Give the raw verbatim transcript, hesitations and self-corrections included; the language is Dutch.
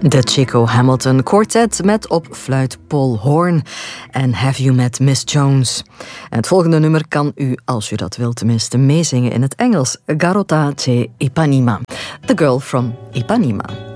De Chico Hamilton Quartet met op fluit Paul Horn en Have You Met Miss Jones. En het volgende nummer kan u, als u dat wilt tenminste, meezingen in het Engels. Garota de Ipanema, The Girl from Ipanema.